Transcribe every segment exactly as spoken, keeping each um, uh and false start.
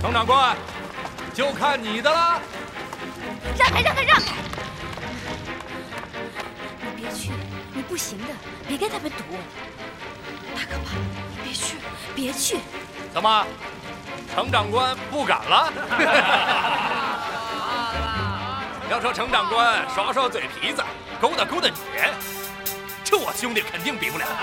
程长官，就看你的了。 让开，让开，让开！你别去，你不行的，别跟他们赌。大可怕，你别去，别去！ 怎么，程长官不敢了？要说程长官耍耍嘴皮子，勾搭勾搭你，这我兄弟肯定比不了。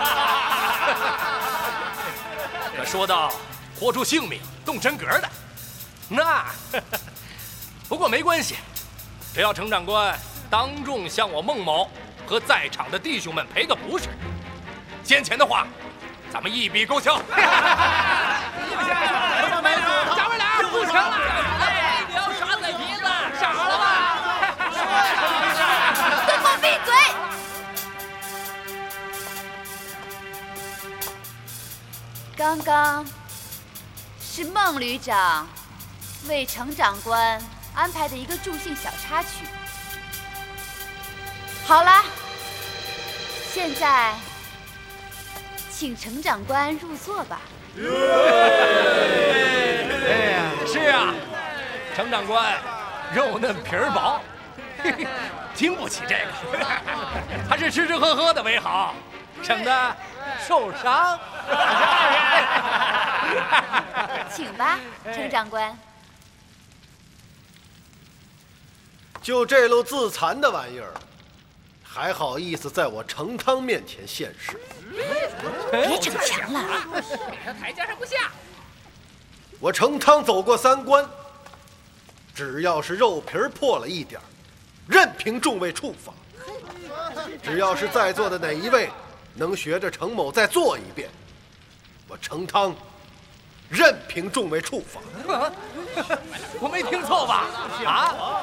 可说到豁出性命、动真格的，那不过没关系，只要程长官当众向我孟某和在场的弟兄们赔个不是，先前的话，咱们一笔勾销。不行，没有，咱们俩不成了。哎，你要耍嘴皮子，傻了吧？ 都给我闭嘴！刚刚是孟旅长为程长官安排的一个助兴小插曲。好了，现在请程长官入座吧。 哎呀，是啊，程长官肉嫩皮儿薄，经不起这个，还是吃吃喝喝的为好，省得受伤。 请吧，程长官。 就这路自残的玩意儿，还好意思在我程汤面前现世？ 别逞强了， 给他台阶上不下。 我程汤走过三关，只要是肉皮儿破了一点儿，任凭众位处罚。只要是在座的哪一位能学着程某再做一遍，我程汤任凭众位处罚。 我没听错吧？啊！